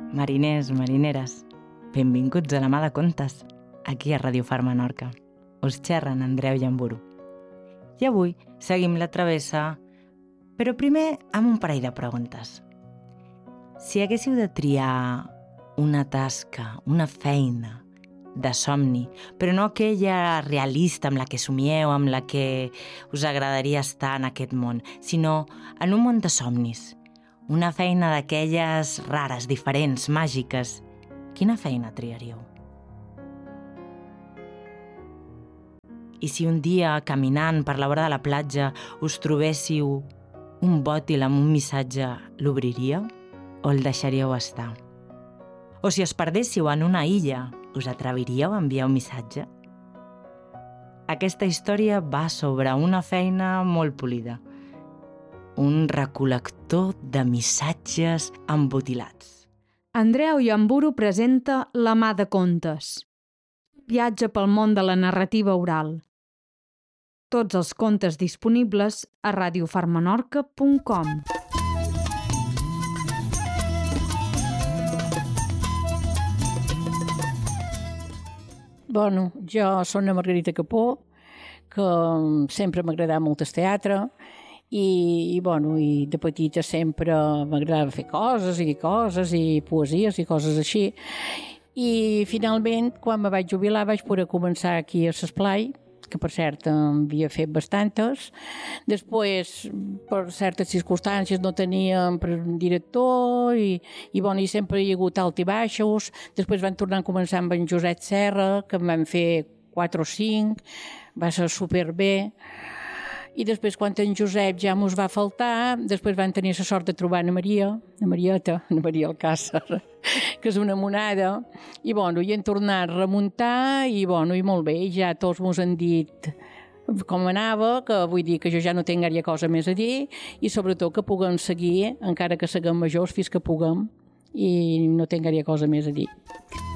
Mariners, marineres, benvinguts a la mà de contes, aquí a Ràdio Far Menorca. Us xerren Andreu i Llamburu. I avui seguim la travessa, però primer amb un parell de preguntes. Si haguéssiu de triar una tasca, una feina de somni, però no aquella realista amb la que somieu, amb la que us agradaria estar en aquest món, sinó en un món de somnis, una feina d'aquelles rares, diferents, màgiques, quina feina triaríeu? I si un dia, caminant per la vora de la platja, us trobéssiu un bòtil amb un missatge, l'obriríeu o el deixaríeu estar? O si es perdéssiu en una illa, us atreviríeu a enviar un missatge? Aquesta història va sobre una feina molt polida. Un recol·lector de missatges embotilats. Andreu Llamburu presenta La mà de contes. Viatge pel món de la narrativa oral. Tots els contes disponibles a radiofarmenorca.com. Bueno, jo soc la Margarita Capó, que sempre m'agradava molt el teatre i de petita sempre m'agradava fer coses i poesies i coses així. I finalment, quan me vaig jubilar, vaig poder començar aquí a l'Esplai, que per cert havia fet bastantes. Després, per certes circumstàncies, no teníem director i sempre hi ha hagut alt i baixos. Després van tornar a començar amb en Josep Serra, que en van fer 4 o 5, va ser superbé. I després, quan en Josep ja mos va faltar, després van tenir la sort de trobar na Maria Alcàsser, que és una monada, i hem tornat a remuntar, i molt bé, ja tots mos han dit com anava, que vull dir que jo ja no tinc gaire cosa més a dir, i sobretot que puguem seguir, encara que siguem majors, fins que puguem, i no tinc gaire cosa més a dir.